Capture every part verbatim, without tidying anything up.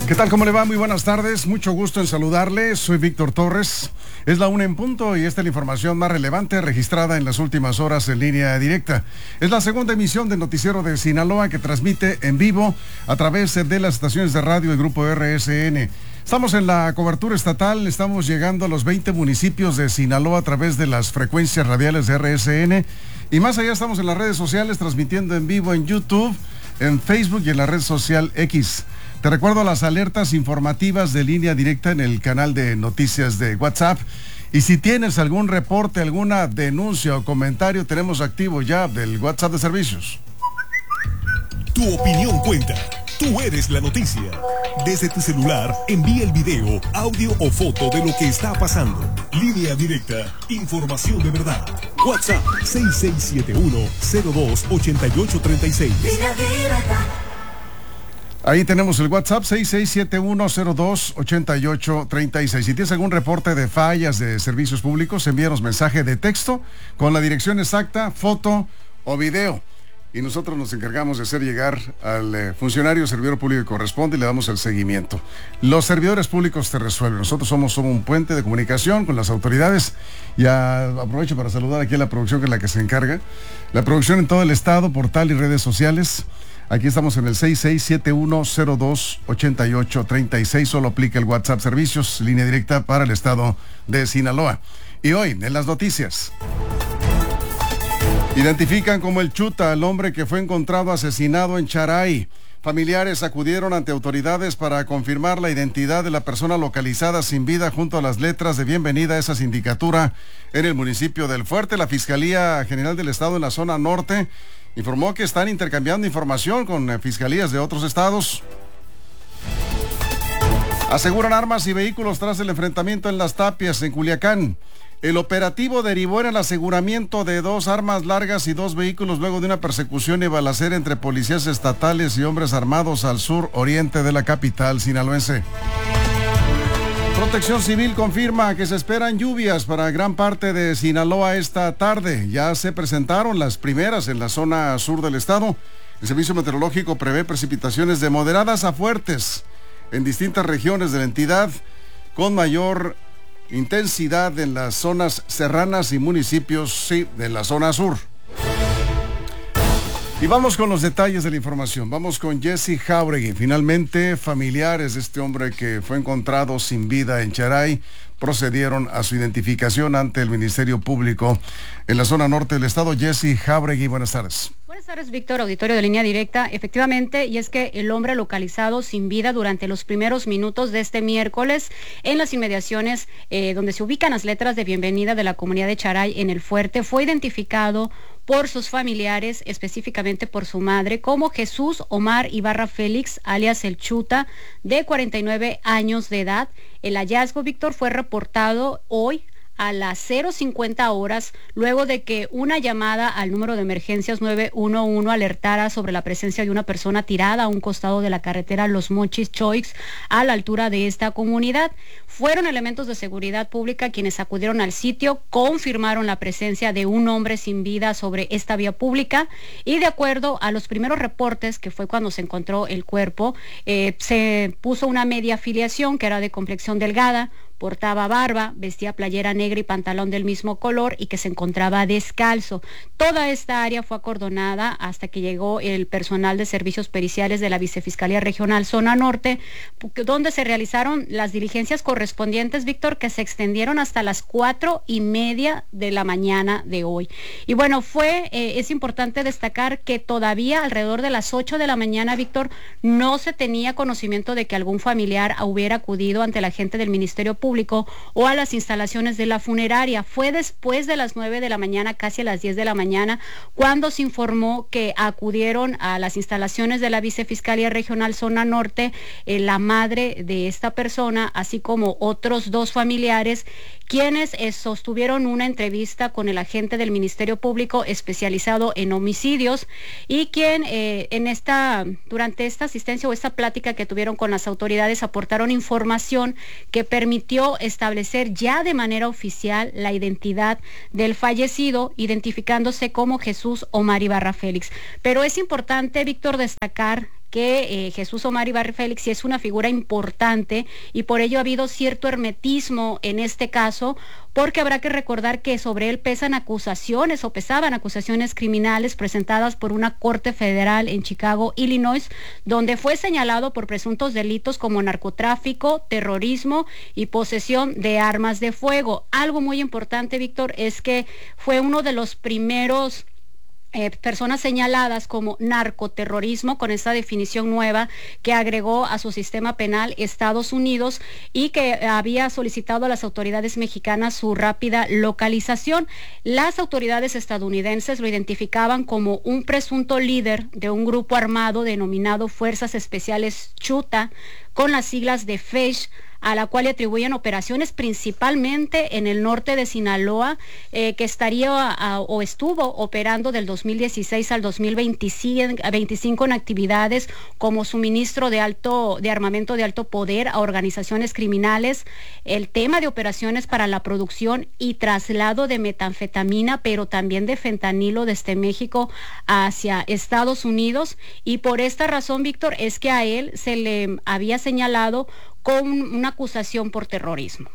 ¿Qué tal? ¿Cómo le va? Muy buenas tardes. Mucho gusto en saludarle. Soy Víctor Torres. Es la una en punto y esta es la información más relevante registrada en las últimas horas en línea directa. Es la segunda emisión del Noticiero de Sinaloa que transmite en vivo a través de las estaciones de radio del Grupo R S N. Estamos en la cobertura estatal, estamos llegando a los veinte municipios de Sinaloa a través de las frecuencias radiales de R S N. Y más allá estamos en las redes sociales transmitiendo en vivo en YouTube, en Facebook y en la red social X. Te recuerdo las alertas informativas de línea directa en el canal de noticias de WhatsApp. Y si tienes algún reporte, alguna denuncia o comentario, tenemos activo ya del WhatsApp de servicios. Tu opinión cuenta. Tú eres la noticia. Desde tu celular, envía el video, audio o foto de lo que está pasando. Línea directa. Información de verdad. WhatsApp seis seis siete uno, cero dos, ocho ocho tres seis. Línea directa. Ahí tenemos el WhatsApp seis seis siete uno, cero dos, ocho ocho tres seis. Si tienes algún reporte de fallas de servicios públicos, envíanos mensaje de texto con la dirección exacta, foto o video. Y nosotros nos encargamos de hacer llegar al eh, funcionario o servidor público que corresponde y le damos el seguimiento. Los servidores públicos te resuelven. Nosotros somos, somos un puente de comunicación con las autoridades. Y a, aprovecho para saludar aquí a la producción que es la que se encarga. La producción en todo el estado, portal y redes sociales. Aquí estamos en el seis seis siete uno, cero dos, ocho ocho tres seis. Solo aplica el WhatsApp Servicios, línea directa para el estado de Sinaloa. Y hoy, en las noticias. Identifican como el Chuta al hombre que fue encontrado asesinado en Charay. Familiares acudieron ante autoridades para confirmar la identidad de la persona localizada sin vida junto a las letras de bienvenida a esa sindicatura en el municipio del Fuerte. La Fiscalía General del Estado en la zona norte informó que están intercambiando información con eh, fiscalías de otros estados. Aseguran armas y vehículos tras el enfrentamiento en Las Tapias, en Culiacán. El operativo derivó en el aseguramiento de dos armas largas y dos vehículos luego de una persecución y balacera entre policías estatales y hombres armados al sur oriente de la capital sinaloense. Protección Civil confirma que se esperan lluvias para gran parte de Sinaloa esta tarde. Ya se presentaron las primeras en la zona sur del estado. El Servicio Meteorológico prevé precipitaciones de moderadas a fuertes en distintas regiones de la entidad, con mayor intensidad en las zonas serranas y municipios, sí, de la zona sur. Y vamos con los detalles de la información. Vamos con Jesse Jauregui. Finalmente, familiares de este hombre que fue encontrado sin vida en Charay procedieron a su identificación ante el Ministerio Público en la zona norte del estado. Jesse Jauregui, buenas tardes. Buenas tardes, Víctor, auditorio de Línea Directa. Efectivamente, y es que el hombre localizado sin vida durante los primeros minutos de este miércoles en las inmediaciones eh, donde se ubican las letras de bienvenida de la comunidad de Charay en el Fuerte fue identificado por sus familiares, específicamente por su madre, como Jesús Omar Ibarra Félix, alias El Chuta, de cuarenta y nueve años de edad. El hallazgo, Víctor, fue reportado hoy a las cero cincuenta horas, luego de que una llamada al número de emergencias nueve uno uno alertara sobre la presencia de una persona tirada a un costado de la carretera Los Mochis Choix, a la altura de esta comunidad. Fueron elementos de seguridad pública quienes acudieron al sitio, confirmaron la presencia de un hombre sin vida sobre esta vía pública y de acuerdo a los primeros reportes, que fue cuando se encontró el cuerpo, eh, se puso una media afiliación que era de complexión delgada, portaba barba, vestía playera negra y pantalón del mismo color y que se encontraba descalzo. Toda esta área fue acordonada hasta que llegó el personal de servicios periciales de la Vicefiscalía Regional Zona Norte, donde se realizaron las diligencias correspondientes, Víctor, que se extendieron hasta las cuatro y media de la mañana de hoy. Y bueno, fue, eh, es importante destacar que todavía alrededor de las ocho de la mañana, Víctor, no se tenía conocimiento de que algún familiar hubiera acudido ante la gente del Ministerio Público Público o a las instalaciones de la funeraria. Fue después de las nueve de la mañana, casi a las diez de la mañana, cuando se informó que acudieron a las instalaciones de la Vicefiscalía Regional Zona Norte eh, la madre de esta persona, así como otros dos familiares, quienes eh, sostuvieron una entrevista con el agente del Ministerio Público especializado en homicidios y quien eh, en esta, durante esta asistencia o esta plática que tuvieron con las autoridades aportaron información que permitió establecer ya de manera oficial la identidad del fallecido, identificándose como Jesús Omar Ibarra Félix. Pero es importante, Víctor, destacar que eh, Jesús Omar Ibarra Félix sí es una figura importante y por ello ha habido cierto hermetismo en este caso, porque habrá que recordar que sobre él pesan acusaciones o pesaban acusaciones criminales presentadas por una corte federal en Chicago, Illinois, donde fue señalado por presuntos delitos como narcotráfico, terrorismo y posesión de armas de fuego. Algo muy importante, Víctor, es que fue uno de los primeros Eh, personas señaladas como narcoterrorismo, con esta definición nueva que agregó a su sistema penal Estados Unidos y que había solicitado a las autoridades mexicanas su rápida localización. Las autoridades estadounidenses lo identificaban como un presunto líder de un grupo armado denominado Fuerzas Especiales Chuta, con las siglas de F E S H, a la cual le atribuyen operaciones principalmente en el norte de Sinaloa, eh, que estaría a, o estuvo operando del dos mil dieciséis al dos mil veinticinco en actividades como suministro de alto de armamento de alto poder a organizaciones criminales, el tema de operaciones para la producción y traslado de metanfetamina, pero también de fentanilo desde México hacia Estados Unidos, y por esta razón, Víctor, es que a él se le había señalado con una acusación por terrorismo.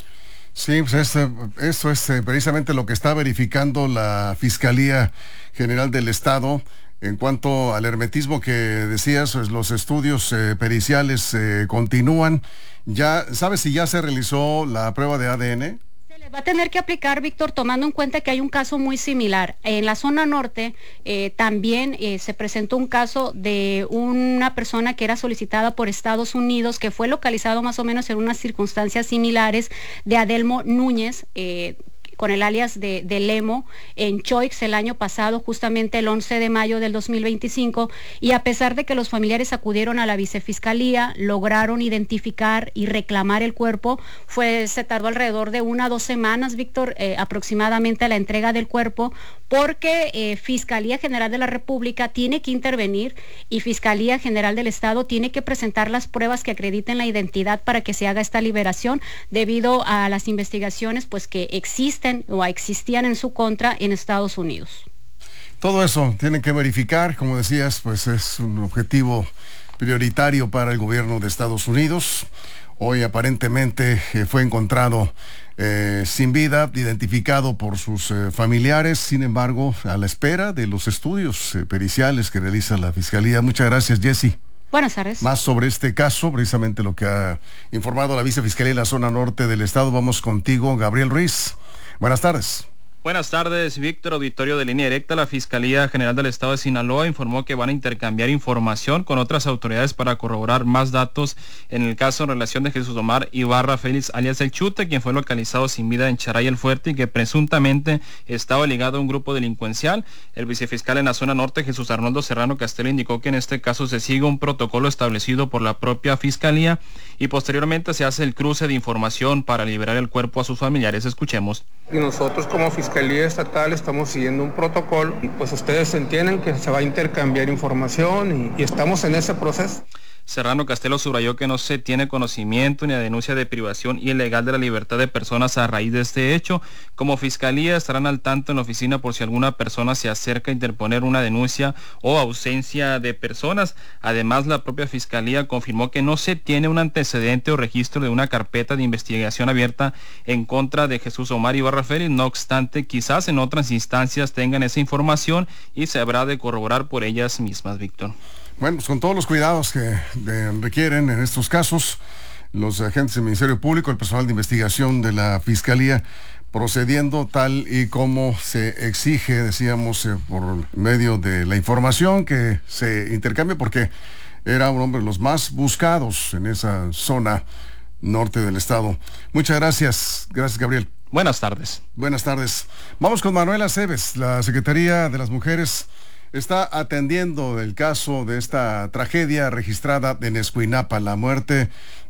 Sí, pues este, esto es eh, precisamente lo que está verificando la Fiscalía General del Estado. En cuanto al hermetismo que decías, pues los estudios eh, periciales eh, continúan. Ya, ¿sabes si ya se realizó la prueba de A D N? Va a tener que aplicar, Víctor, tomando en cuenta que hay un caso muy similar. En la zona norte eh, también eh, se presentó un caso de una persona que era solicitada por Estados Unidos, que fue localizado más o menos en unas circunstancias similares, de Adelmo Núñez, eh, con el alias de, de Lemo, en Choix el año pasado, justamente el once de mayo del dos mil veinticinco, y a pesar de que los familiares acudieron a la vicefiscalía, lograron identificar y reclamar el cuerpo, fue, se tardó alrededor de una o dos semanas, Víctor, eh, aproximadamente a la entrega del cuerpo, porque eh, Fiscalía General de la República tiene que intervenir y Fiscalía General del Estado tiene que presentar las pruebas que acrediten la identidad para que se haga esta liberación, debido a las investigaciones pues que existen o existían en su contra en Estados Unidos. Todo eso tienen que verificar, como decías, pues es un objetivo prioritario para el gobierno de Estados Unidos. Hoy aparentemente eh, fue encontrado eh, sin vida, identificado por sus eh, familiares, sin embargo, a la espera de los estudios eh, periciales que realiza la Fiscalía. Muchas gracias, Jessy. Buenas tardes. Más sobre este caso, precisamente lo que ha informado la vicefiscalía de la zona norte del estado. Vamos contigo, Gabriel Ruiz. Buenas tardes. Buenas tardes, Víctor. Auditorio de Línea Directa. La Fiscalía General del Estado de Sinaloa informó que van a intercambiar información con otras autoridades para corroborar más datos en el caso en relación de Jesús Omar Ibarra Félix, alias El Chute, quien fue localizado sin vida en Charay el Fuerte y que presuntamente estaba ligado a un grupo delincuencial. El vicefiscal en la zona norte, Jesús Arnoldo Serrano Castelo, indicó que en este caso se sigue un protocolo establecido por la propia Fiscalía y posteriormente se hace el cruce de información para liberar el cuerpo a sus familiares. Escuchemos. Y nosotros como Fiscalía Estatal estamos siguiendo un protocolo y pues ustedes entienden que se va a intercambiar información y, y estamos en ese proceso. Serrano Castelo subrayó que no se tiene conocimiento ni a denuncia de privación ilegal de la libertad de personas a raíz de este hecho. Como Fiscalía estarán al tanto en la oficina por si alguna persona se acerca a interponer una denuncia o ausencia de personas. Además, la propia Fiscalía confirmó que no se tiene un antecedente o registro de una carpeta de investigación abierta en contra de Jesús Omar Ibarra Félix. No obstante, quizás en otras instancias tengan esa información y se habrá de corroborar por ellas mismas, Víctor. Bueno, pues con todos los cuidados que eh, requieren en estos casos, los agentes del Ministerio Público, el personal de investigación de la Fiscalía, procediendo tal y como se exige, decíamos, eh, por medio de la información que se intercambie, porque era un hombre de los más buscados en esa zona norte del estado. Muchas gracias. Gracias, Gabriel. Buenas tardes. Buenas tardes. Vamos con Manuela Cebes. La Secretaría de las Mujeres está atendiendo el caso de esta tragedia registrada en Escuinapa, la muerte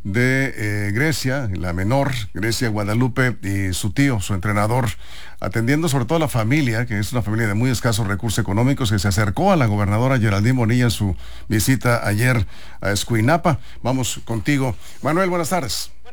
de eh, Grecia, la menor, Grecia Guadalupe, y su tío, su entrenador, atendiendo sobre todo a la familia, que es una familia de muy escasos recursos económicos, que se acercó a la gobernadora Geraldine Bonilla en su visita ayer a Escuinapa. Vamos contigo. Manuel, buenas tardes.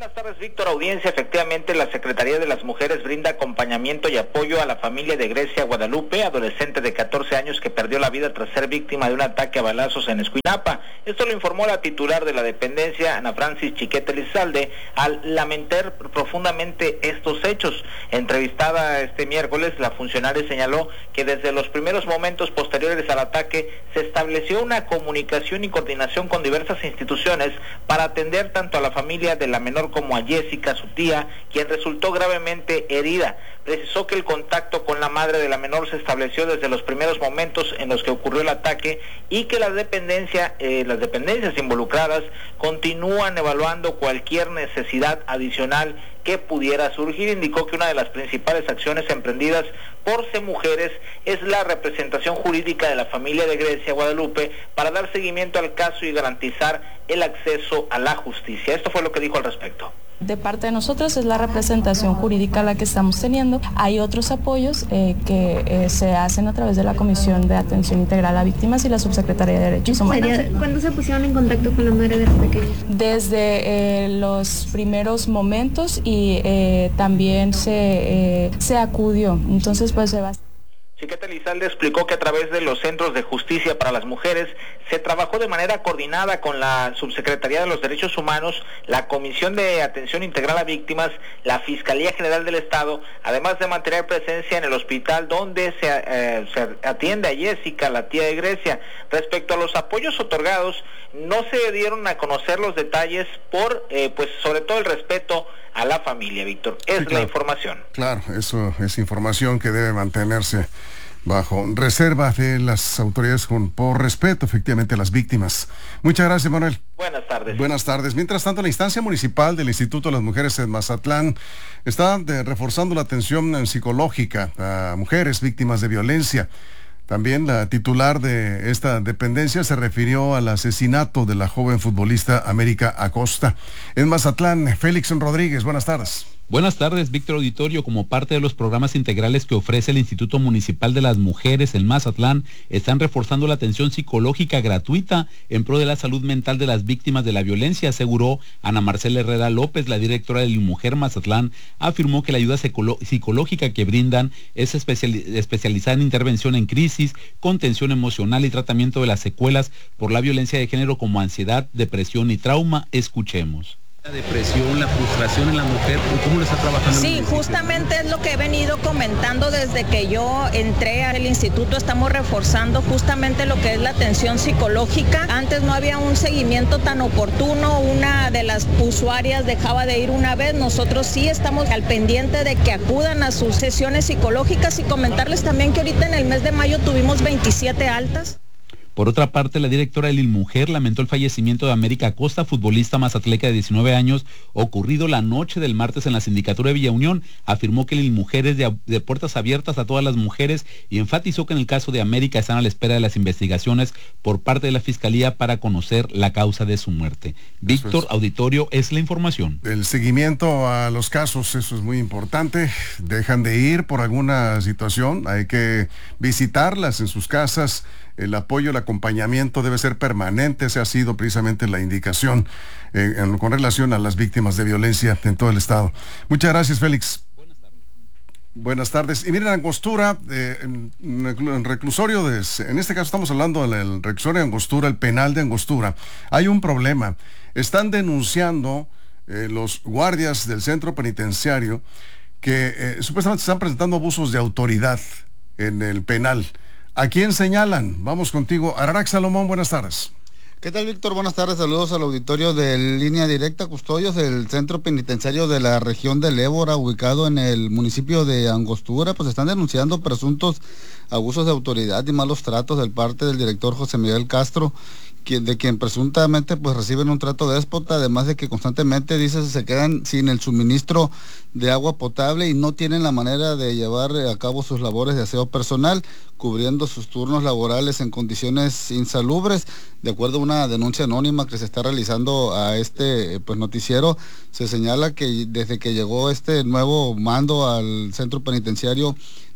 Buenas tardes, Víctor, audiencia. Efectivamente, la Secretaría de las Mujeres brinda acompañamiento y apoyo a la familia de Grecia Guadalupe, adolescente de catorce años que perdió la vida tras ser víctima de un ataque a balazos en Escuinapa. Esto lo informó la titular de la dependencia, Ana Francis Chiquete Lizalde, al lamentar profundamente estos hechos. Entrevistada este miércoles, la funcionaria señaló que desde los primeros momentos posteriores al ataque se estableció una comunicación y coordinación con diversas instituciones para atender tanto a la familia de la menor como a Jessica, su tía, quien resultó gravemente herida. Precisó que el contacto con la madre de la menor se estableció desde los primeros momentos en los que ocurrió el ataque y que la dependencia, eh, las dependencias involucradas continúan evaluando cualquier necesidad adicional que pudiera surgir. Indicó que una de las principales acciones emprendidas por CEMujeres es la representación jurídica de la familia de Grecia Guadalupe para dar seguimiento al caso y garantizar el acceso a la justicia. Esto fue lo que dijo al respecto. De parte de nosotros es la representación jurídica la que estamos teniendo. Hay otros apoyos eh, que eh, se hacen a través de la Comisión de Atención Integral a Víctimas y la Subsecretaría de Derechos Humanos. ¿Cuándo se pusieron en contacto con la madre de los pequeños? Desde eh, los primeros momentos y eh, también se, eh, se acudió. Entonces pues se va. Chiquete Lizalde explicó que a través de los Centros de Justicia para las Mujeres se trabajó de manera coordinada con la Subsecretaría de los Derechos Humanos, la Comisión de Atención Integral a Víctimas, la Fiscalía General del Estado, además de mantener presencia en el hospital donde se, eh, se atiende a Jessica, la tía de Grecia. Respecto a los apoyos otorgados, no se dieron a conocer los detalles por, eh, pues sobre todo el respeto a la familia, Víctor. Es sí, claro, la información. Claro, eso es información que debe mantenerse bajo reserva de las autoridades con, por respeto, efectivamente, a las víctimas. Muchas gracias, Manuel. Buenas tardes. Buenas tardes. Mientras tanto, la instancia municipal del Instituto de las Mujeres en Mazatlán está de, reforzando la atención psicológica a mujeres víctimas de violencia. También la titular de esta dependencia se refirió al asesinato de la joven futbolista América Acosta. En Mazatlán, Félix Rodríguez, buenas tardes. Buenas tardes, Víctor Auditorio. Como parte de los programas integrales que ofrece el Instituto Municipal de las Mujeres en Mazatlán, están reforzando la atención psicológica gratuita en pro de la salud mental de las víctimas de la violencia, aseguró Ana Marcela Herrera López, la directora de Mujer Mazatlán. Afirmó que la ayuda psicológica que brindan es especializada en intervención en crisis, contención emocional y tratamiento de las secuelas por la violencia de género como ansiedad, depresión y trauma. Escuchemos. La depresión, la frustración en la mujer, ¿cómo lo está trabajando? Sí, justamente es lo que he venido comentando desde que yo entré al instituto. Estamos reforzando justamente lo que es la atención psicológica. Antes no había un seguimiento tan oportuno, una de las usuarias dejaba de ir una vez. Nosotros sí estamos al pendiente de que acudan a sus sesiones psicológicas y comentarles también que ahorita en el mes de mayo tuvimos veintisiete altas. Por otra parte, la directora de Mujer lamentó el fallecimiento de América Acosta, futbolista mazatleca de diecinueve años, ocurrido la noche del martes en la sindicatura de Villa Unión. Afirmó que Mujer es de, de puertas abiertas a todas las mujeres y enfatizó que en el caso de América están a la espera de las investigaciones por parte de la Fiscalía para conocer la causa de su muerte. Víctor, es, Auditorio, es la información. El seguimiento a los casos, eso es muy importante. Dejan de ir por alguna situación, hay que visitarlas en sus casas. El apoyo, el acompañamiento debe ser permanente. Esa ha sido precisamente la indicación eh, en, con relación a las víctimas de violencia en todo el estado. Muchas gracias, Félix. Buenas tardes. Buenas tardes. Y miren, Angostura, eh, en, en reclusorio, de, en este caso estamos hablando del reclusorio de Angostura, el penal de Angostura. Hay un problema. Están denunciando eh, los guardias del centro penitenciario que eh, supuestamente están presentando abusos de autoridad en el penal. ¿A quién señalan? Vamos contigo. Ararac Salomón, buenas tardes. ¿Qué tal, Víctor? Buenas tardes, saludos al auditorio de Línea Directa. Custodios del centro penitenciario de la región del Ébora, ubicado en el municipio de Angostura, pues están denunciando presuntos abusos de autoridad y malos tratos de parte del director José Miguel Castro, quien, de quien presuntamente pues reciben un trato déspota, además de que constantemente, dice, se quedan sin el suministro de agua potable y no tienen la manera de llevar a cabo sus labores de aseo personal, cubriendo sus turnos laborales en condiciones insalubres. De acuerdo a una denuncia anónima que se está realizando a este pues noticiero, se señala que desde que llegó este nuevo mando al centro penitenciario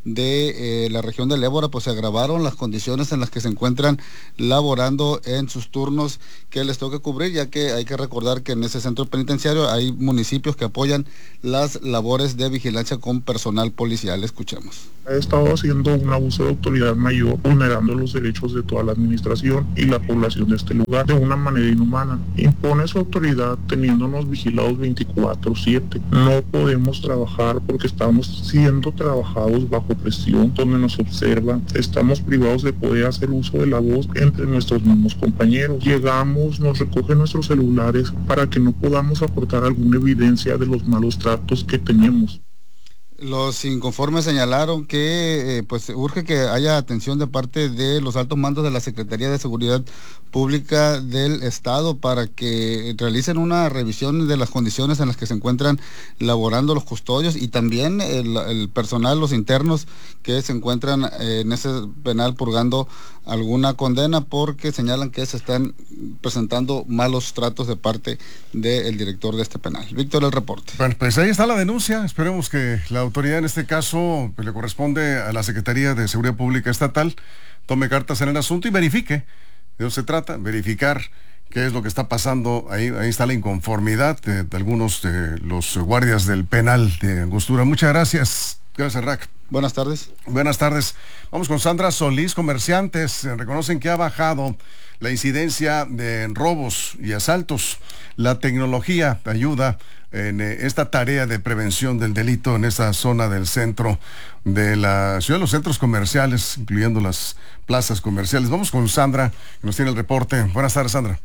de eh, la región del Ébora, pues se agravaron las condiciones en las que se encuentran laborando en sus turnos que les toca cubrir, ya que hay que recordar que en ese centro penitenciario hay municipios que apoyan las labores de vigilancia con personal policial. Escuchemos. Ha estado haciendo un abuso de autoridad mayor, vulnerando los derechos de toda la administración y la población de este lugar de una manera inhumana. Impone su autoridad teniéndonos vigilados veinticuatro siete. No podemos trabajar porque estamos siendo trabajados bajo presión, donde nos observan. Estamos privados de poder hacer uso de la voz entre nuestros mismos compañeros. Llegamos, nos recogen nuestros celulares para que no podamos aportar alguna evidencia de los malos tratos que tenemos. Los inconformes señalaron que eh, pues urge que haya atención de parte de los altos mandos de la Secretaría de Seguridad Pública del Estado para que realicen una revisión de las condiciones en las que se encuentran laborando los custodios y también el, el personal, los internos que se encuentran eh, en ese penal purgando alguna condena, porque señalan que se están presentando malos tratos de parte del director de este penal. Víctor, el reporte. Bueno, pues ahí está la denuncia. Esperemos que la autoridad en este caso, pues, le corresponde a la Secretaría de Seguridad Pública Estatal, tome cartas en el asunto y verifique de eso se trata, verificar qué es lo que está pasando. Ahí, ahí está la inconformidad de, de algunos de los guardias del penal de Angostura. Muchas gracias. Gracias, Rack. Buenas tardes. Buenas tardes. Vamos con Sandra Solís. Comerciantes reconocen que ha bajado la incidencia de robos y asaltos. La tecnología ayuda en esta tarea de prevención del delito en esa zona del centro de la ciudad, los centros comerciales, incluyendo las plazas comerciales. Vamos con Sandra, que nos tiene el reporte. Buenas tardes, Sandra.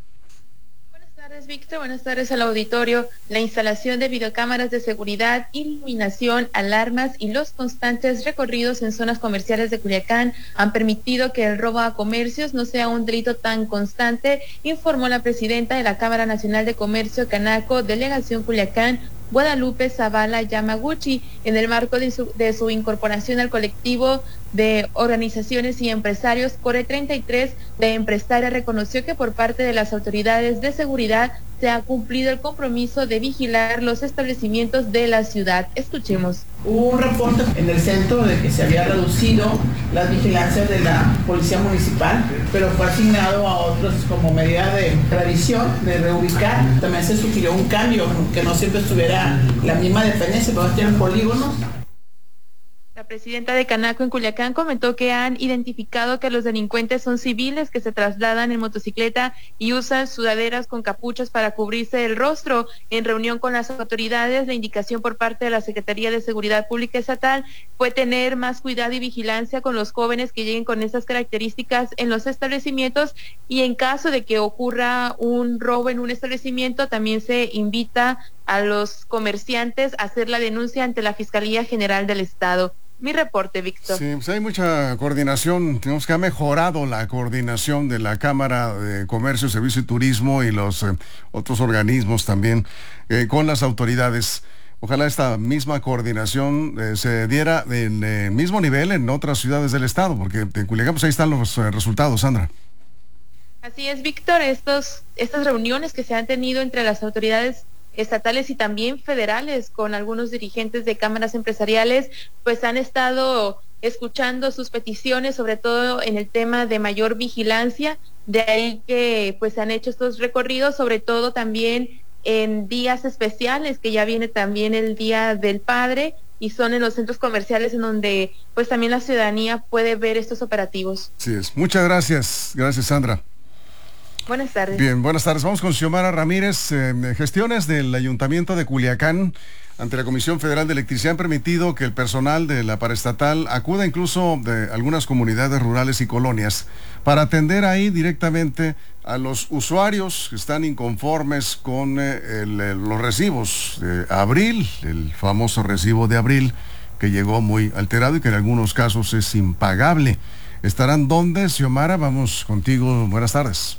Víctor, buenas tardes al auditorio. La instalación de videocámaras de seguridad, iluminación, alarmas y los constantes recorridos en zonas comerciales de Culiacán han permitido que el robo a comercios no sea un delito tan constante, informó la presidenta de la Cámara Nacional de Comercio Canaco, Delegación Culiacán, Guadalupe Zavala Yamaguchi, en el marco de su, de su incorporación al colectivo de organizaciones y empresarios Core treinta y tres. La empresaria reconoció que por parte de las autoridades de seguridad se ha cumplido el compromiso de vigilar los establecimientos de la ciudad. Escuchemos. Hubo un reporte en el centro de que se había reducido las vigilancias de la policía municipal, pero fue asignado a otros como medida de revisión, de reubicar. También se sugirió un cambio, que no siempre estuviera la misma dependencia, pero tienen polígonos. La presidenta de Canaco en Culiacán comentó que han identificado que los delincuentes son civiles que se trasladan en motocicleta y usan sudaderas con capuchas para cubrirse el rostro. En reunión con las autoridades, la indicación por parte de la Secretaría de Seguridad Pública Estatal fue tener más cuidado y vigilancia con los jóvenes que lleguen con esas características en los establecimientos, y en caso de que ocurra un robo en un establecimiento, también se invita a los comerciantes a hacer la denuncia ante la Fiscalía General del Estado. Mi reporte, Víctor. Sí, pues hay mucha coordinación. Tenemos que ha mejorado la coordinación de la Cámara de Comercio, Servicio y Turismo y los eh, otros organismos también eh, con las autoridades. Ojalá esta misma coordinación eh, se diera en el eh, mismo nivel en otras ciudades del estado, porque en Culiacán pues ahí están los eh, resultados, Sandra. Así es, Víctor. Estos, estas reuniones que se han tenido entre las autoridades estatales y también federales con algunos dirigentes de cámaras empresariales, pues han estado escuchando sus peticiones, sobre todo en el tema de mayor vigilancia. De ahí que pues han hecho estos recorridos, sobre todo también en días especiales, que ya viene también el Día del Padre, y son en los centros comerciales en donde pues también la ciudadanía puede ver estos operativos. Sí es. Muchas gracias. Gracias, Sandra. Buenas tardes. Bien, buenas tardes. Vamos con Xiomara Ramírez. Eh, gestiones del Ayuntamiento de Culiacán ante la Comisión Federal de Electricidad han permitido que el personal de la paraestatal acuda incluso de algunas comunidades rurales y colonias para atender ahí directamente a los usuarios que están inconformes con eh, el, el, los recibos de abril, el famoso recibo de abril que llegó muy alterado y que en algunos casos es impagable. ¿Estarán dónde, Xiomara? Vamos contigo. Buenas tardes.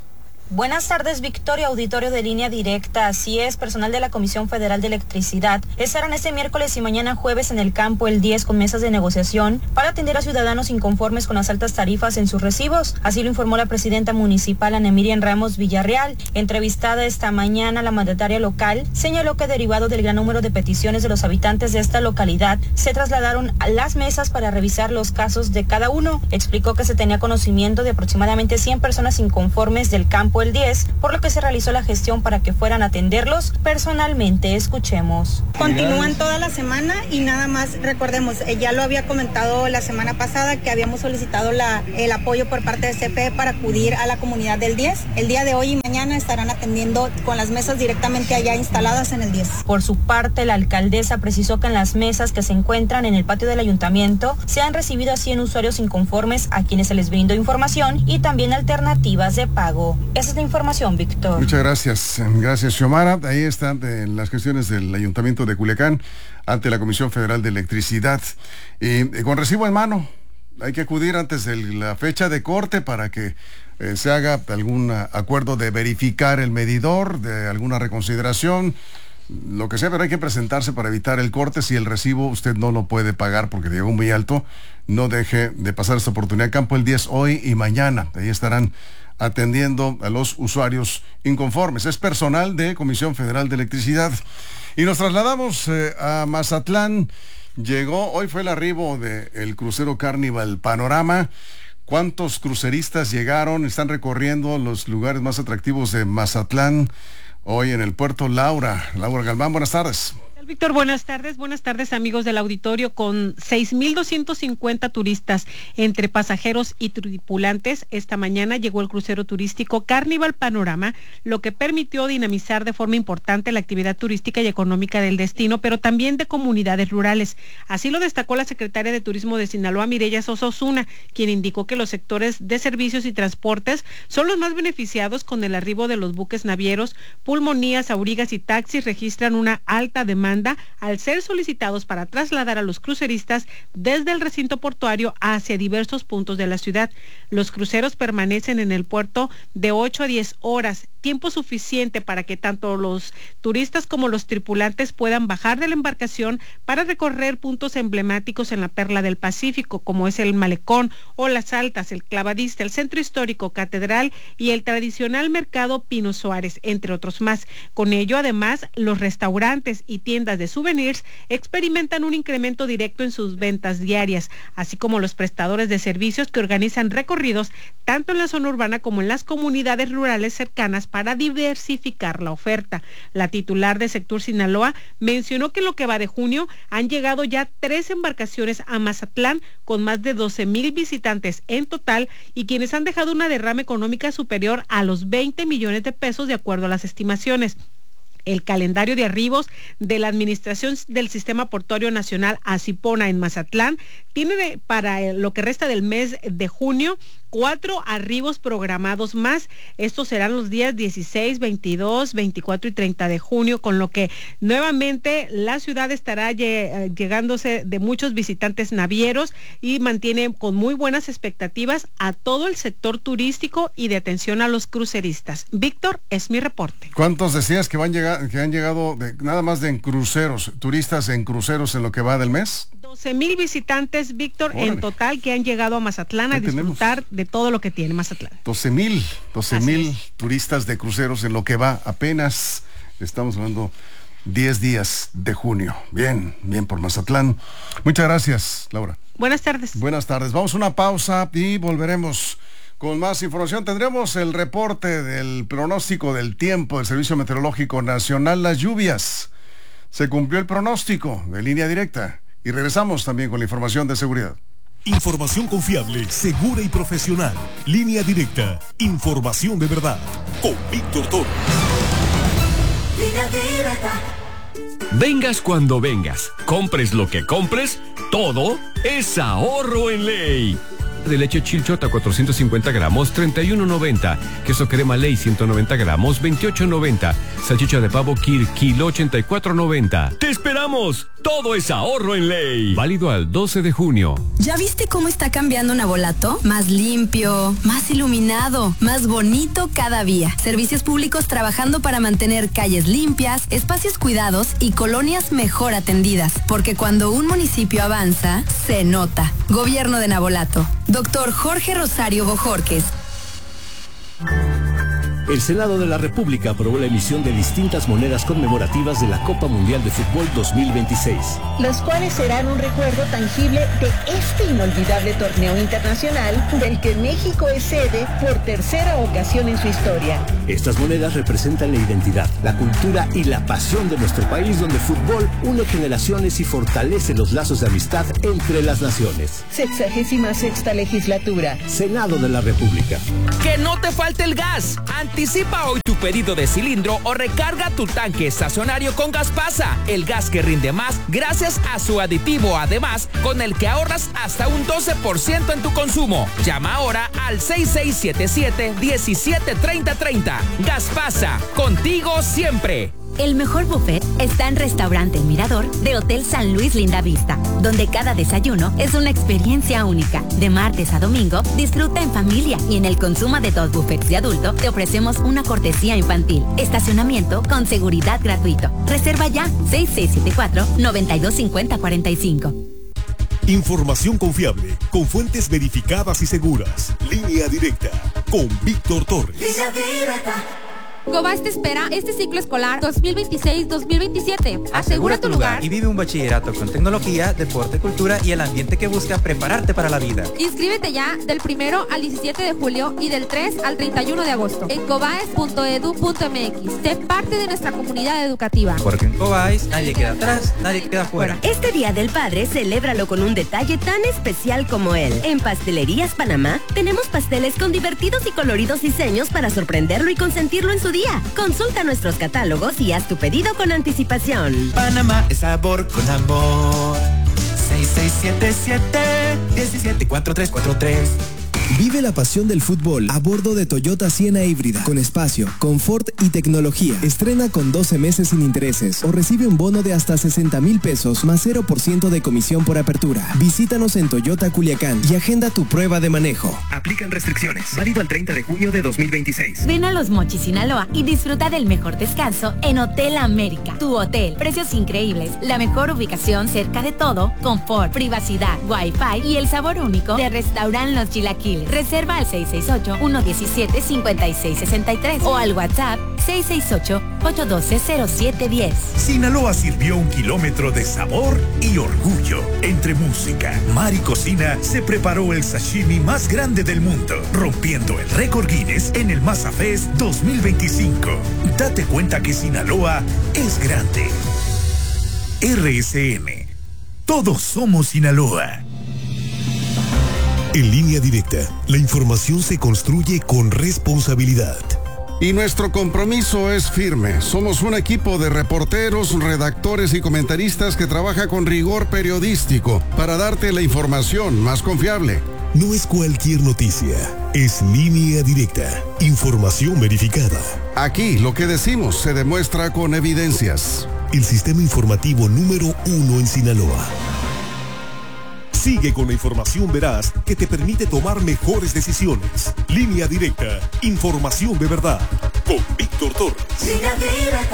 Buenas tardes, Victoria, auditorio de Línea Directa. Así es, personal de la Comisión Federal de Electricidad estarán este miércoles y mañana jueves en el campo El diez con mesas de negociación para atender a ciudadanos inconformes con las altas tarifas en sus recibos. Así lo informó la presidenta municipal Ana Miriam Ramos Villarreal. Entrevistada esta mañana, la mandataria local señaló que derivado del gran número de peticiones de los habitantes de esta localidad, se trasladaron a las mesas para revisar los casos de cada uno. Explicó que se tenía conocimiento de aproximadamente cien personas inconformes del campo El diez, por lo que se realizó la gestión para que fueran a atenderlos personalmente. Escuchemos. Continúan toda la semana y nada más recordemos, eh, ya lo había comentado la semana pasada que habíamos solicitado la, el apoyo por parte de C F E para acudir a la comunidad del diez. El día de hoy y mañana estarán atendiendo con las mesas directamente allá instaladas en el diez. Por su parte, la alcaldesa precisó que en las mesas que se encuentran en el patio del ayuntamiento se han recibido a cien usuarios inconformes a quienes se les brindó información y también alternativas de pago. Esa es la información, Víctor. Muchas gracias. Gracias, Xiomara. Ahí están las gestiones del Ayuntamiento de Culiacán ante la Comisión Federal de Electricidad. Y, y con recibo en mano, hay que acudir antes de la fecha de corte para que eh, se haga algún acuerdo de verificar el medidor, de alguna reconsideración, lo que sea, pero hay que presentarse para evitar el corte. Si el recibo usted no lo puede pagar porque llegó muy alto, no deje de pasar esta oportunidad. Campo El diez hoy y mañana. Ahí estarán atendiendo a los usuarios inconformes. Es personal de Comisión Federal de Electricidad. Y nos trasladamos eh, a Mazatlán. Llegó, hoy fue el arribo del crucero Carnival Panorama. ¿Cuántos cruceristas llegaron? Están recorriendo los lugares más atractivos de Mazatlán. Hoy en el puerto, Laura. Laura Galván, buenas tardes. Víctor, buenas tardes, buenas tardes amigos del auditorio. Con seis mil doscientos cincuenta turistas entre pasajeros y tripulantes, esta mañana llegó el crucero turístico Carnival Panorama, lo que permitió dinamizar de forma importante la actividad turística y económica del destino, pero también de comunidades rurales. Así lo destacó la secretaria de Turismo de Sinaloa, Mireya Sosa Osuna, quien indicó que los sectores de servicios y transportes son los más beneficiados con el arribo de los buques navieros. Pulmonías, aurigas y taxis registran una alta demanda al ser solicitados para trasladar a los cruceristas desde el recinto portuario hacia diversos puntos de la ciudad. Los cruceros permanecen en el puerto de ocho a diez horas, tiempo suficiente para que tanto los turistas como los tripulantes puedan bajar de la embarcación para recorrer puntos emblemáticos en la Perla del Pacífico, como es el Malecón o Las Altas, el Clavadista, el Centro Histórico, Catedral y el tradicional Mercado Pino Suárez, entre otros más. Con ello, además, los restaurantes y tiendas de souvenirs experimentan un incremento directo en sus ventas diarias, así como los prestadores de servicios que organizan recorridos tanto en la zona urbana como en las comunidades rurales cercanas para diversificar la oferta. La titular de Sectur Sinaloa mencionó que en lo que va de junio han llegado ya tres embarcaciones a Mazatlán con más de doce mil visitantes en total y quienes han dejado una derrama económica superior a los veinte millones de pesos de acuerdo a las estimaciones. El calendario de arribos de la Administración del Sistema Portuario Nacional Acipona en Mazatlán tiene para lo que resta del mes de junio cuatro arribos programados más. Estos serán los días dieciséis, veintidós, veinticuatro y treinta de junio, con lo que nuevamente la ciudad estará llegándose de muchos visitantes navieros y mantiene con muy buenas expectativas a todo el sector turístico y de atención a los cruceristas. Víctor, es mi reporte. ¿Cuántos decías que van llegar, que han llegado de, nada más de en cruceros, turistas en cruceros en lo que va del mes? doce mil visitantes, Víctor, Órale. en total que han llegado a Mazatlán a disfrutar de todo lo que tiene Mazatlán. doce mil, doce mil turistas de cruceros en lo que va apenas, estamos hablando diez días de junio. Bien, bien por Mazatlán. Muchas gracias, Laura. Buenas tardes. Buenas tardes. Vamos a una pausa y volveremos con más información. Tendremos el reporte del pronóstico del tiempo del Servicio Meteorológico Nacional, las lluvias. Se cumplió el pronóstico de Línea Directa. Y regresamos también con la información de seguridad. Información confiable, segura y profesional. Línea Directa. Información de verdad. Con Víctor Torres. Vengas cuando vengas. Compres lo que compres, todo es ahorro en Ley. De leche Chilchota cuatrocientos cincuenta gramos, treinta y uno noventa. Queso crema Ley ciento noventa gramos, veintiocho noventa. Salchicha de pavo Kir, kilo ochenta y cuatro noventa. ¡Te esperamos! Todo es ahorro en Ley. Válido al doce de junio. ¿Ya viste cómo está cambiando Navolato? Más limpio, más iluminado, más bonito cada día. Servicios públicos trabajando para mantener calles limpias, espacios cuidados y colonias mejor atendidas. Porque cuando un municipio avanza, se nota. Gobierno de Navolato. Doctor Jorge Rosario Bojorques. El Senado de la República aprobó la emisión de distintas monedas conmemorativas de la Copa Mundial de Fútbol dos mil veintiséis. Los cuales serán un recuerdo tangible de este inolvidable torneo internacional del que México es sede por tercera ocasión en su historia. Estas monedas representan la identidad, la cultura y la pasión de nuestro país, donde el fútbol une generaciones y fortalece los lazos de amistad entre las naciones. Sexagésima sexta legislatura. Senado de la República. ¡Que no te falte el gas! Anticipa hoy tu pedido de cilindro o recarga tu tanque estacionario con Gaspasa, el gas que rinde más gracias a su aditivo, además, con el que ahorras hasta un doce por ciento en tu consumo. Llama ahora al seis seis siete siete, diecisiete treinta treinta. Gaspasa, contigo siempre. El mejor buffet está en Restaurante El Mirador de Hotel San Luis Linda Vista, donde cada desayuno es una experiencia única. De martes a domingo, disfruta en familia y en el consumo de dos buffets de adulto te ofrecemos una cortesía infantil. Estacionamiento con seguridad gratuito. Reserva ya seis seis siete cuatro, nueve dos cinco cero cuatro cinco. Información confiable, con fuentes verificadas y seguras. Línea Directa, con Víctor Torres. Línea Directa. Cobas te espera este ciclo escolar dos mil veintiséis dos mil veintisiete. Asegura tu lugar y vive un bachillerato con tecnología, deporte, cultura y el ambiente que busca prepararte para la vida. Inscríbete ya del primero al diecisiete de julio y del tres al treinta y uno de agosto en cobaes punto edu punto m x. Sé parte de nuestra comunidad educativa. Porque en Cobaes nadie queda atrás, nadie queda fuera. Este Día del Padre, celébralo con un detalle tan especial como él. En Pastelerías Panamá tenemos pasteles con divertidos y coloridos diseños para sorprenderlo y consentirlo en su día. Consulta nuestros catálogos y haz tu pedido con anticipación. Panamá es sabor con amor. seis seis siete siete, diecisiete cuatro tres cuatro tres. Vive la pasión del fútbol a bordo de Toyota Siena híbrida, con espacio, confort y tecnología. Estrena con doce meses sin intereses o recibe un bono de hasta sesenta mil pesos más cero por ciento de comisión por apertura. Visítanos en Toyota Culiacán y agenda tu prueba de manejo. Aplican restricciones. Válido al treinta de junio de dos mil veintiséis. Ven a Los Mochis, Sinaloa y disfruta del mejor descanso en Hotel América. Tu hotel. Precios increíbles, la mejor ubicación cerca de todo, confort, privacidad, wifi y el sabor único de Restaurant Los Chilaquiles. Reserva al seis seis ocho, uno uno siete, cinco seis seis tres o al WhatsApp seis seis ocho, ocho uno dos, cero siete uno cero. Sinaloa sirvió un kilómetro de sabor y orgullo. Entre música, mar y cocina, se preparó el sashimi más grande del mundo, rompiendo el récord Guinness en el Masa Fest dos mil veinticinco. Date cuenta que Sinaloa es grande. R S M. Todos somos Sinaloa. En Línea Directa, la información se construye con responsabilidad. Y nuestro compromiso es firme. Somos un equipo de reporteros, redactores y comentaristas que trabaja con rigor periodístico para darte la información más confiable. No es cualquier noticia, es Línea Directa, información verificada. Aquí lo que decimos se demuestra con evidencias. El sistema informativo número uno en Sinaloa. Sigue con la información veraz que te permite tomar mejores decisiones. Línea Directa, información de verdad. Con Víctor Torres. Línea Directa.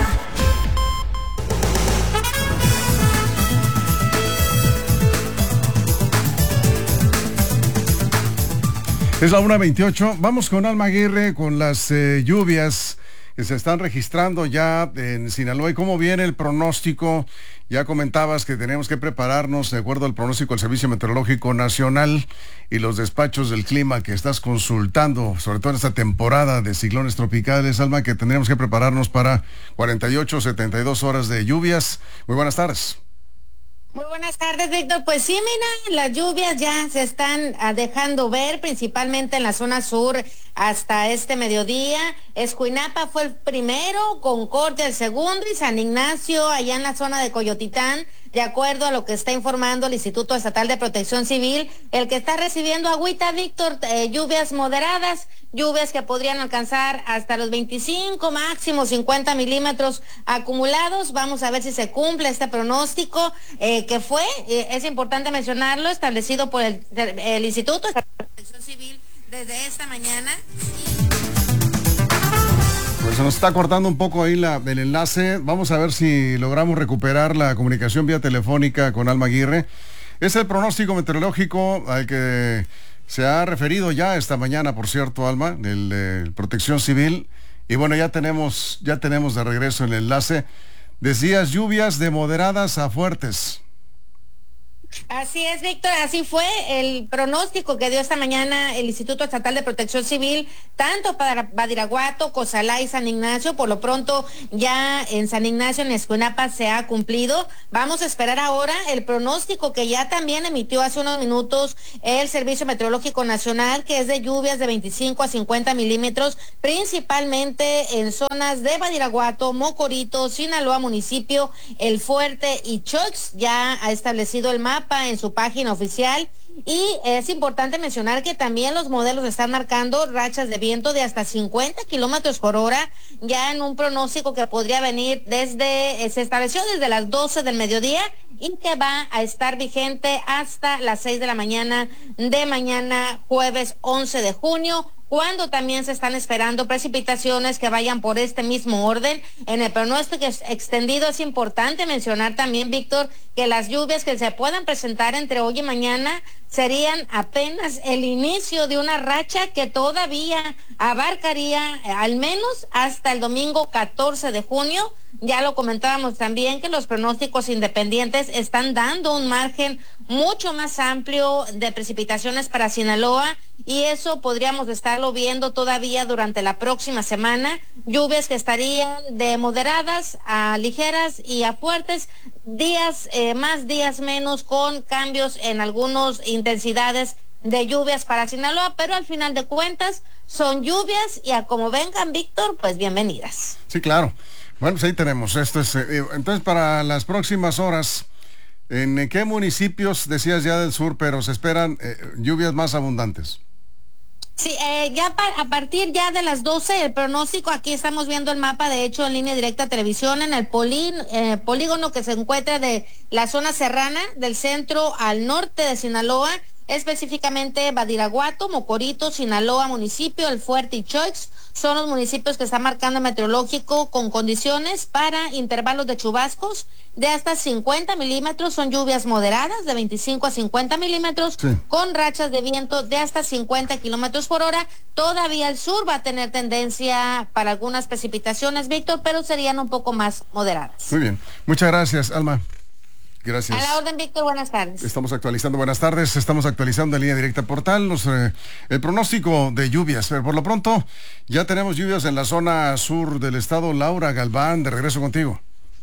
Es la una veintiocho. Vamos con Alma Aguirre con las eh, lluvias que se están registrando ya en Sinaloa. ¿Y cómo viene el pronóstico? Ya comentabas que tenemos que prepararnos de acuerdo al pronóstico del Servicio Meteorológico Nacional y los despachos del clima que estás consultando, sobre todo en esta temporada de ciclones tropicales, Alma, que tendremos que prepararnos para cuarenta y ocho, setenta y dos horas de lluvias. Muy buenas tardes. Muy buenas tardes, Víctor. Pues sí, mira, las lluvias ya se están uh, dejando ver, principalmente en la zona sur hasta este mediodía. Escuinapa fue el primero, Concordia el segundo y San Ignacio, allá en la zona de Coyotitán, de acuerdo a lo que está informando el Instituto Estatal de Protección Civil, el que está recibiendo agüita, Víctor, eh, lluvias moderadas, lluvias que podrían alcanzar hasta los veinticinco, máximo cincuenta milímetros acumulados. Vamos a ver si se cumple este pronóstico eh, que fue, eh, es importante mencionarlo, establecido por el, el Instituto Estatal de Protección Civil desde esta mañana. Pues se nos está cortando un poco ahí la, el enlace. Vamos a ver si logramos recuperar la comunicación vía telefónica con Alma Aguirre. Es el pronóstico meteorológico al que se ha referido ya esta mañana, por cierto, Alma, del de Protección Civil. Y bueno, ya tenemos, ya tenemos de regreso el enlace. Decías lluvias de moderadas a fuertes. Así es, Víctor, así fue el pronóstico que dio esta mañana el Instituto Estatal de Protección Civil, tanto para Badiraguato, Cozalá y San Ignacio. Por lo pronto, ya en San Ignacio, en Escuinapa, se ha cumplido. Vamos a esperar ahora el pronóstico que ya también emitió hace unos minutos el Servicio Meteorológico Nacional, que es de lluvias de veinticinco a cincuenta milímetros, principalmente en zonas de Badiraguato, Mocorito, Sinaloa Municipio, El Fuerte y Choix. Ya ha establecido el mapa en su página oficial, y es importante mencionar que también los modelos están marcando rachas de viento de hasta cincuenta kilómetros por hora, ya en un pronóstico que podría venir desde, se estableció desde las doce del mediodía y que va a estar vigente hasta las seis de la mañana de mañana, jueves once de junio. Cuando también se están esperando precipitaciones que vayan por este mismo orden. En el pronóstico extendido es importante mencionar también, Víctor, que las lluvias que se puedan presentar entre hoy y mañana serían apenas el inicio de una racha que todavía abarcaría eh, al menos hasta el domingo catorce de junio. Ya lo comentábamos también que los pronósticos independientes están dando un margen mucho más amplio de precipitaciones para Sinaloa, y eso podríamos estarlo viendo todavía durante la próxima semana. Lluvias que estarían de moderadas a ligeras y a fuertes, días eh, más, días menos, con cambios en algunas intensidades de lluvias para Sinaloa, pero al final de cuentas son lluvias, y a como vengan, Víctor, pues bienvenidas. Sí, claro. Bueno, pues ahí tenemos. Esto es, eh, entonces, para las próximas horas, ¿en qué municipios, decías ya del sur, pero se esperan eh, lluvias más abundantes? Sí, eh, ya pa a partir ya de las doce, el pronóstico, aquí estamos viendo el mapa, de hecho, en línea directa televisión, en el polí, eh, polígono que se encuentra de la zona serrana, del centro al norte de Sinaloa, específicamente Badiraguato, Mocorito, Sinaloa Municipio, El Fuerte y Choix, son los municipios que está marcando el meteorológico con condiciones para intervalos de chubascos de hasta cincuenta milímetros, son lluvias moderadas de veinticinco a cincuenta milímetros, sí, con rachas de viento de hasta cincuenta kilómetros por hora. Todavía el sur va a tener tendencia para algunas precipitaciones, Víctor, pero serían un poco más moderadas. Muy bien, muchas gracias, Alma. Gracias. A la orden, Víctor, buenas tardes. Estamos actualizando, buenas tardes, estamos actualizando en línea directa portal los, eh, el pronóstico de lluvias. Pero por lo pronto, ya tenemos lluvias en la zona sur del estado. Laura Galván, de regreso contigo.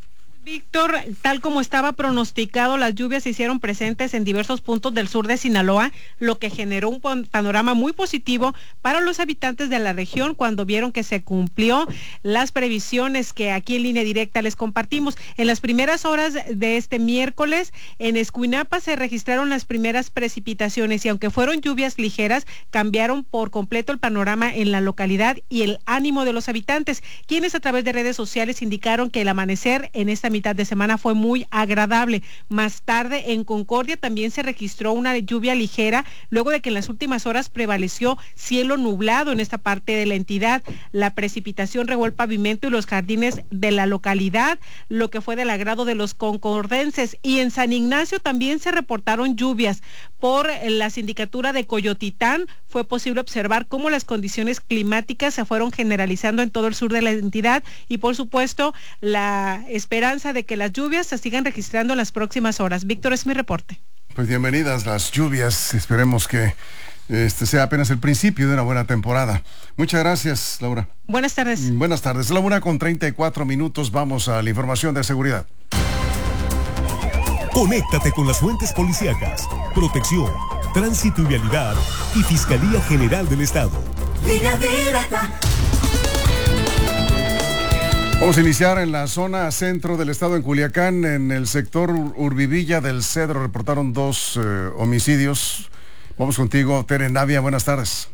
Víctor, tal como estaba pronosticado, las lluvias se hicieron presentes en diversos puntos del sur de Sinaloa, lo que generó un panorama muy positivo para los habitantes de la región cuando vieron que se cumplió las previsiones que aquí en línea directa les compartimos. En las primeras horas de este miércoles, en Escuinapa se registraron las primeras precipitaciones, y aunque fueron lluvias ligeras, cambiaron por completo el panorama en la localidad y el ánimo de los habitantes, quienes a través de redes sociales indicaron que el amanecer en esta mitad de semana fue muy agradable. Más tarde, en Concordia también se registró una lluvia ligera, luego de que en las últimas horas prevaleció cielo nublado en esta parte de la entidad. La precipitación regó el pavimento y los jardines de la localidad, lo que fue del agrado de los concordenses. Y en San Ignacio también se reportaron lluvias. Por la sindicatura de Coyotitán fue posible observar cómo las condiciones climáticas se fueron generalizando en todo el sur de la entidad, y por supuesto la esperanza de que las lluvias se sigan registrando en las próximas horas. Víctor, es mi reporte. Pues bienvenidas las lluvias, esperemos que este sea apenas el principio de una buena temporada. Muchas gracias, Laura. Buenas tardes. Buenas tardes. La una con treinta y cuatro minutos, vamos a la información de seguridad. Conéctate con las fuentes policíacas, protección, tránsito y vialidad y Fiscalía General del Estado. Vamos a iniciar en la zona centro del estado, en Culiacán, en el sector Urbivilla del Cedro. Reportaron dos eh, homicidios. Vamos contigo, Tere Navia, buenas tardes.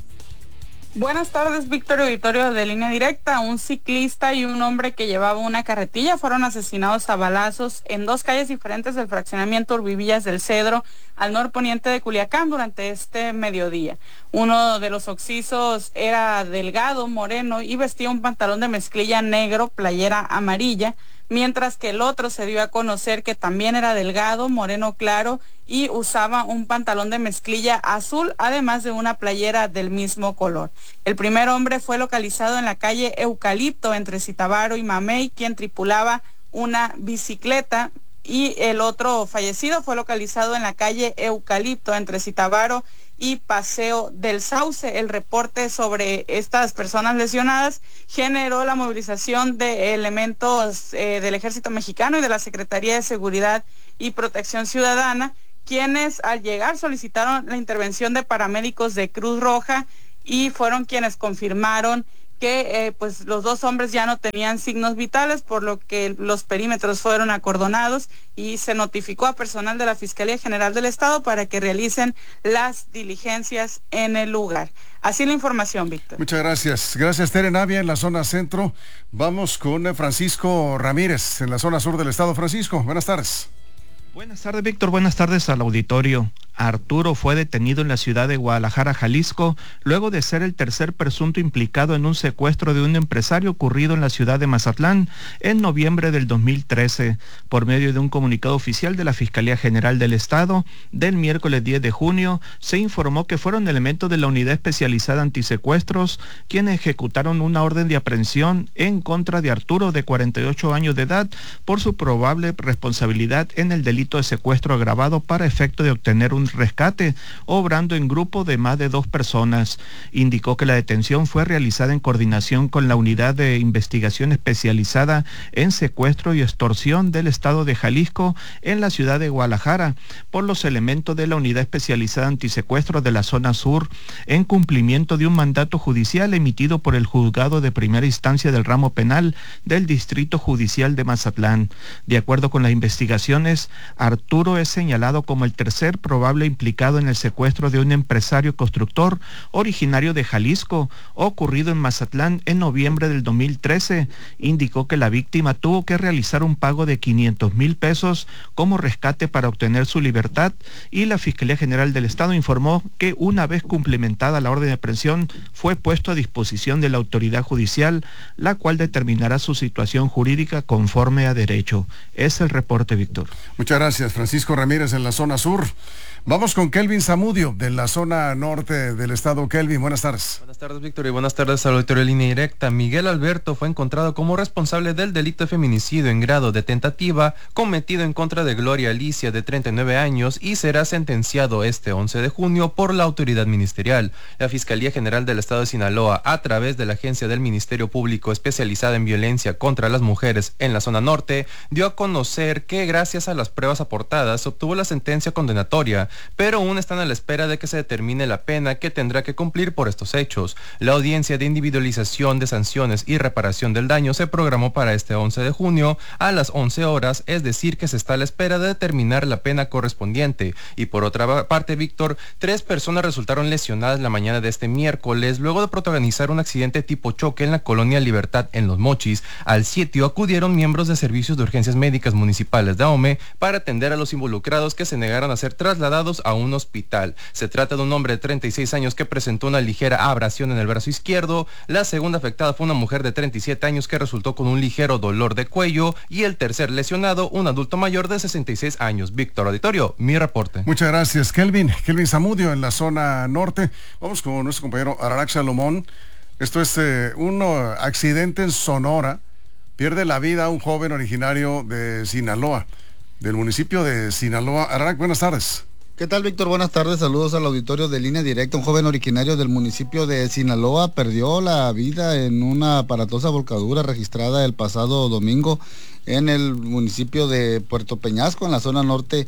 Buenas tardes, Víctor, auditorio de Línea Directa. Un ciclista y un hombre que llevaba una carretilla fueron asesinados a balazos en dos calles diferentes del fraccionamiento Urbivillas del Cedro, al norponiente de Culiacán, durante este mediodía. Uno de los occisos era delgado, moreno y vestía un pantalón de mezclilla negro, playera amarilla, mientras que el otro se dio a conocer que también era delgado, moreno claro y usaba un pantalón de mezclilla azul, además de una playera del mismo color. El primer hombre fue localizado en la calle Eucalipto, entre Zitábaro y Mamey, quien tripulaba una bicicleta, y el otro fallecido fue localizado en la calle Eucalipto, entre Zitábaro y Paseo del Sauce. El reporte sobre estas personas lesionadas generó la movilización de elementos eh, del Ejército Mexicano y de la Secretaría de Seguridad y Protección Ciudadana, quienes al llegar solicitaron la intervención de paramédicos de Cruz Roja y fueron quienes confirmaron que eh, pues los dos hombres ya no tenían signos vitales, por lo que los perímetros fueron acordonados y se notificó a personal de la Fiscalía General del Estado para que realicen las diligencias en el lugar. Así la información, Víctor. Muchas gracias. Gracias, Tere Navia, en la zona centro. Vamos con Francisco Ramírez, en la zona sur del estado. Francisco, buenas tardes. Buenas tardes, Víctor. Buenas tardes al auditorio. Arturo fue detenido en la ciudad de Guadalajara, Jalisco, luego de ser el tercer presunto implicado en un secuestro de un empresario ocurrido en la ciudad de Mazatlán en noviembre del dos mil trece. Por medio de un comunicado oficial de la Fiscalía General del Estado, del miércoles diez de junio, se informó que fueron elementos de la Unidad Especializada Antisecuestros quienes ejecutaron una orden de aprehensión en contra de Arturo, de cuarenta y ocho años de edad, por su probable responsabilidad en el delito de secuestro agravado para efecto de obtener un rescate, obrando en grupo de más de dos personas. Indicó que la detención fue realizada en coordinación con la Unidad de Investigación Especializada en Secuestro y Extorsión del Estado de Jalisco en la ciudad de Guadalajara, por los elementos de la Unidad Especializada Antisecuestro de la Zona Sur, en cumplimiento de un mandato judicial emitido por el Juzgado de Primera Instancia del Ramo Penal del Distrito Judicial de Mazatlán. De acuerdo con las investigaciones, Arturo es señalado como el tercer probable implicado en el secuestro de un empresario constructor originario de Jalisco, ocurrido en Mazatlán en noviembre del dos mil trece. Indicó que la víctima tuvo que realizar un pago de quinientos mil pesos como rescate para obtener su libertad, y la Fiscalía General del Estado informó que una vez cumplimentada la orden de aprehensión fue puesto a disposición de la autoridad judicial, la cual determinará su situación jurídica conforme a derecho. Es el reporte, Víctor. Muchas gracias, Francisco Ramírez, en la zona sur. Vamos con Kelvin Zamudio, de la zona norte del estado. Kelvin, buenas tardes. Buenas tardes, Víctor, y buenas tardes al auditorio de Línea Directa. Miguel Alberto fue encontrado como responsable del delito de feminicidio en grado de tentativa cometido en contra de Gloria Alicia, de treinta y nueve años, y será sentenciado este once de junio por la autoridad ministerial. La Fiscalía General del Estado de Sinaloa, a través de la Agencia del Ministerio Público especializada en violencia contra las mujeres en la zona norte, dio a conocer que gracias a las pruebas aportadas se obtuvo la sentencia condenatoria, pero aún están a la espera de que se determine la pena que tendrá que cumplir por estos hechos. La audiencia de individualización de sanciones y reparación del daño se programó para este once de junio a las once horas, es decir que se está a la espera de determinar la pena correspondiente. Y por otra parte, Víctor, tres personas resultaron lesionadas la mañana de este miércoles luego de protagonizar un accidente tipo choque en la colonia Libertad en Los Mochis. Al sitio acudieron miembros de servicios de urgencias médicas municipales de Ahome para atender a los involucrados, que se negaron a ser trasladados a un hospital. Se trata de un hombre de treinta y seis años que presentó una ligera abrasión en el brazo izquierdo. La segunda afectada fue una mujer de treinta y siete años que resultó con un ligero dolor de cuello, y el tercer lesionado, un adulto mayor de sesenta y seis años. Víctor, auditorio, mi reporte. Muchas gracias, Kelvin. Kelvin Zamudio, en la zona norte. Vamos con nuestro compañero Ararax Salomón. Esto es eh, un uh, accidente en Sonora. Pierde la vida un joven originario de Sinaloa, del municipio de Sinaloa. Ararax, buenas tardes. ¿Qué tal, Víctor? Buenas tardes, saludos al auditorio de Línea Directa. Un joven originario del municipio de Sinaloa perdió la vida en una aparatosa volcadura registrada el pasado domingo en el municipio de Puerto Peñasco, en la zona norte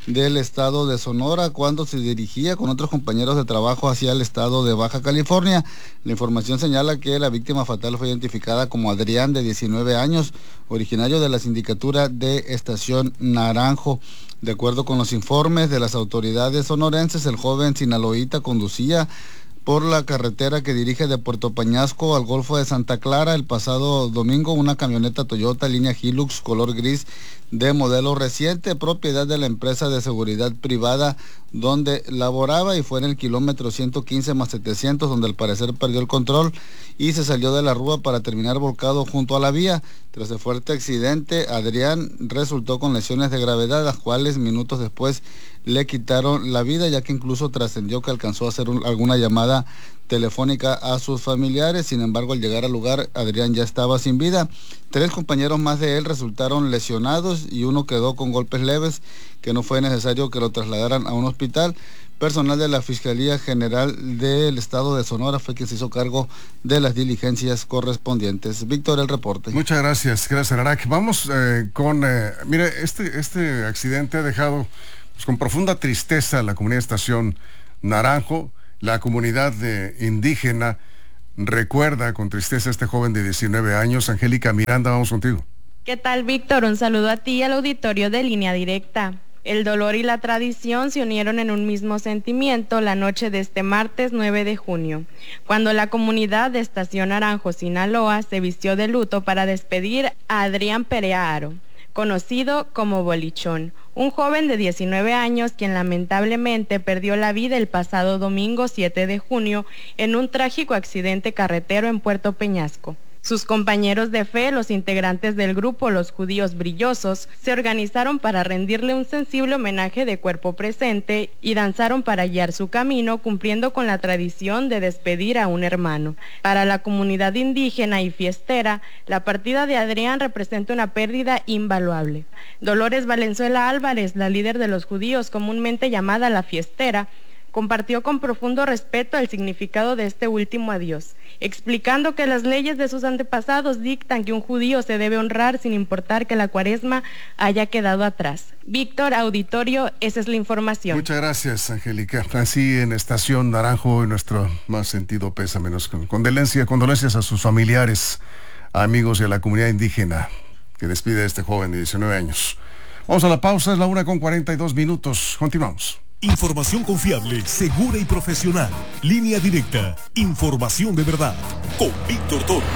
del estado de Sonora cuando se dirigía con otros compañeros de trabajo hacia el estado de Baja California. La información señala que la víctima fatal fue identificada como Adrián, de diecinueve años, originario de la sindicatura de Estación Naranjo. De acuerdo con los informes de las autoridades sonorenses, el joven sinaloíta conducía por la carretera que dirige de Puerto Peñasco al Golfo de Santa Clara el pasado domingo una camioneta Toyota línea Hilux color gris de modelo reciente, propiedad de la empresa de seguridad privada donde laboraba, y fue en el kilómetro ciento quince más setecientos donde al parecer perdió el control y se salió de la rúa para terminar volcado junto a la vía. Tras el fuerte accidente, Adrián resultó con lesiones de gravedad, las cuales minutos después le quitaron la vida, ya que incluso trascendió que alcanzó a hacer un, alguna llamada telefónica a sus familiares. Sin embargo, al llegar al lugar, Adrián ya estaba sin vida. Tres compañeros más de él resultaron lesionados y uno quedó con golpes leves, que no fue necesario que lo trasladaran a un hospital. Personal de la Fiscalía General del Estado de Sonora fue quien se hizo cargo de las diligencias correspondientes. Víctor, el reporte. Muchas gracias, gracias, Arac. Vamos eh, con, eh, mire, este, este accidente ha dejado pues, con profunda tristeza a la comunidad de Estación Naranjo. La comunidad de indígena recuerda con tristeza a este joven de diecinueve años. Angélica Miranda, vamos contigo. ¿Qué tal, Víctor? Un saludo a ti y al auditorio de Línea Directa. El dolor y la tradición se unieron en un mismo sentimiento la noche de este martes nueve de junio, cuando la comunidad de Estación Naranjo, Sinaloa, se vistió de luto para despedir a Adrián Perea Aro, conocido como Bolichón, un joven de diecinueve años quien lamentablemente perdió la vida el pasado domingo siete de junio en un trágico accidente carretero en Puerto Peñasco. Sus compañeros de fe, los integrantes del grupo Los Judíos Brillosos, se organizaron para rendirle un sensible homenaje de cuerpo presente y danzaron para guiar su camino, cumpliendo con la tradición de despedir a un hermano. Para la comunidad indígena y fiestera, la partida de Adrián representa una pérdida invaluable. Dolores Valenzuela Álvarez, la líder de los judíos, comúnmente llamada la fiestera, compartió con profundo respeto el significado de este último adiós, explicando que las leyes de sus antepasados dictan que un judío se debe honrar sin importar que la cuaresma haya quedado atrás. Víctor, auditorio, esa es la información. Muchas gracias, Angélica. Así en Estación Naranjo, en nuestro más sentido pésame, menos condolencias, condolencias a sus familiares, amigos y a la comunidad indígena que despide a este joven de diecinueve años. Vamos a la pausa, es la una con cuarenta y dos minutos. Continuamos. Información confiable, segura y profesional. Línea Directa. Información de verdad. Con Víctor Torres.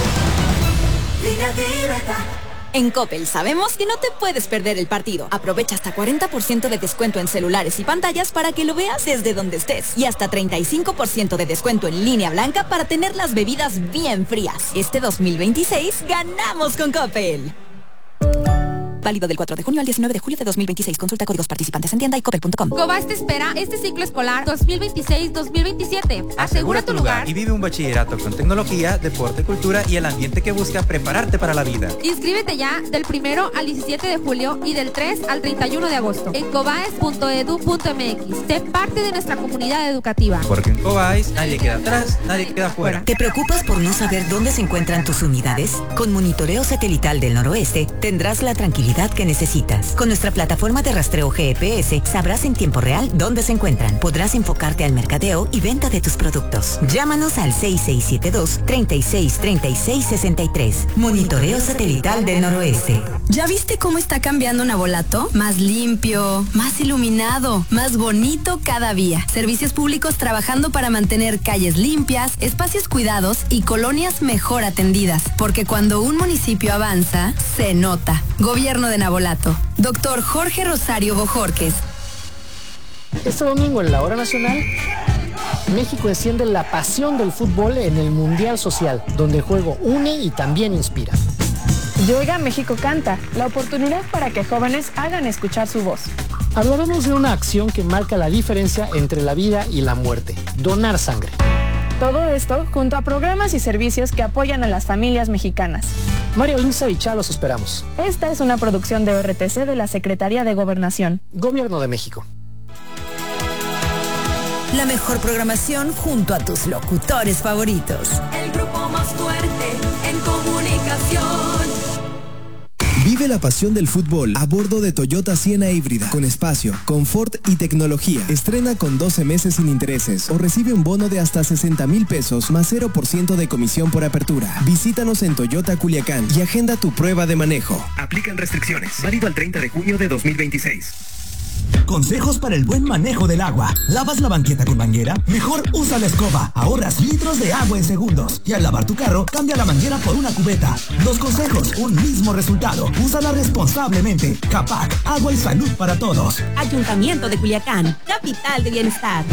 Línea Directa. En Coppel sabemos que no te puedes perder el partido. Aprovecha hasta cuarenta por ciento de descuento en celulares y pantallas para que lo veas desde donde estés. Y hasta treinta y cinco por ciento de descuento en línea blanca para tener las bebidas bien frías. Este dos mil veintiséis ganamos con Coppel. Válido del cuatro de junio al diecinueve de julio de dos mil veintiséis. Consulta códigos participantes en tienda y coppel punto com. Cobas te espera este ciclo escolar dos mil veintiséis dos mil veintisiete. Asegura tu lugar y vive un bachillerato con tecnología, deporte, cultura y el ambiente que busca prepararte para la vida. Inscríbete ya del primero al diecisiete de julio y del tres al treinta y uno de agosto en cobaes punto edu punto m x. Sé parte de nuestra comunidad educativa. Porque en Cobaes nadie queda atrás, nadie queda fuera. ¿Te preocupas por no saber dónde se encuentran tus unidades? Con Monitoreo Satelital del Noroeste tendrás la tranquilidad que necesitas. Con nuestra plataforma de rastreo G P S sabrás en tiempo real dónde se encuentran. Podrás enfocarte al mercadeo y venta de tus productos. Llámanos al seis seis siete dos, treinta y seis, treinta y seis, sesenta y tres. Monitoreo Satelital del Noroeste. ¿Ya viste cómo está cambiando Navolato? Más limpio, más iluminado, más bonito cada día. Servicios públicos trabajando para mantener calles limpias, espacios cuidados y colonias mejor atendidas. Porque cuando un municipio avanza, se nota. Gobierno de Navolato. Doctor Jorge Rosario Bojorques. Este domingo en la Hora Nacional, México enciende la pasión del fútbol en el Mundial Social, donde el juego une y también inspira. Llega México Canta, la oportunidad para que jóvenes hagan escuchar su voz. Hablaremos de una acción que marca la diferencia entre la vida y la muerte, donar sangre. Todo esto junto a programas y servicios que apoyan a las familias mexicanas. María Luisa y Chá los esperamos. Esta es una producción de O R T C de la Secretaría de Gobernación. Gobierno de México. La mejor programación junto a tus locutores favoritos. El grupo más fuerte en comunicación. Vive Vive la pasión del fútbol a bordo de Toyota Siena híbrida, con espacio, confort y tecnología. Estrena con doce meses sin intereses o recibe un bono de hasta sesenta mil pesos más cero por ciento de comisión por apertura. Visítanos en Toyota Culiacán y agenda tu prueba de manejo. Aplican restricciones. Válido al treinta de junio de dos mil veintiséis. Consejos para el buen manejo del agua. ¿Lavas la banqueta con manguera? Mejor usa la escoba. Ahorras litros de agua en segundos. Y al lavar tu carro, cambia la manguera por una cubeta. Dos consejos, un mismo resultado. Úsala responsablemente. Capac, agua y salud para todos. Ayuntamiento de Culiacán, capital de bienestar.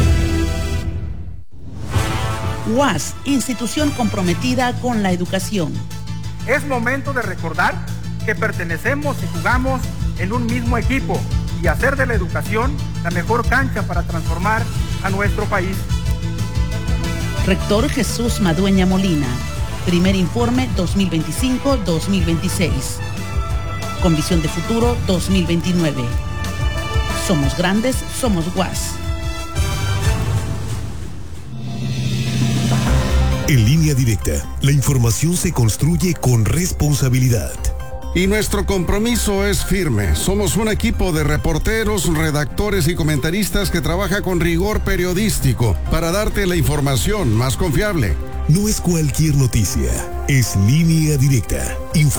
U A S, institución comprometida con la educación. Es momento de recordar que pertenecemos y jugamos en un mismo equipo y hacer de la educación la mejor cancha para transformar a nuestro país. Rector Jesús Madueña Molina. Primer informe dos mil veinticinco dos mil veintiséis. Con visión de futuro dos mil veintinueve. Somos grandes, somos U A S. En Línea Directa, la información se construye con responsabilidad. Y nuestro compromiso es firme. Somos un equipo de reporteros, redactores y comentaristas que trabaja con rigor periodístico para darte la información más confiable. No es cualquier noticia, es Línea Directa. Info